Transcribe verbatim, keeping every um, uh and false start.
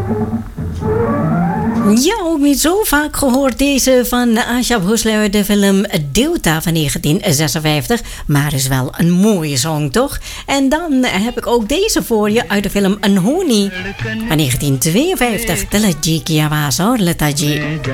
Ja, ook niet zo vaak gehoord deze van Asha Bhosle uit de film Deuta van negentien zesenvijftig. Maar is wel een mooie song, toch? En dan heb ik ook deze voor je uit de film Anhoni van negentien tweeënvijftig. Talaji ki awaaz hoor, Letaji.